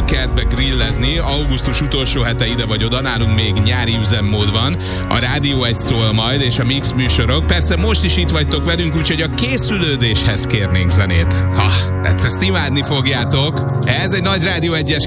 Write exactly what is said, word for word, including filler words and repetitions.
kertbe grillezni. Augusztus utolsó hete ide vagy oda, nálunk még nyári üzemmód van. A Rádió egy szól majd, és a Mix műsorok. Persze most is itt vagytok velünk, úgyhogy a készülődéshez kérnénk zenét. Ha, hát ezt imádni fogjátok. Ez egy nagy Rádió egyes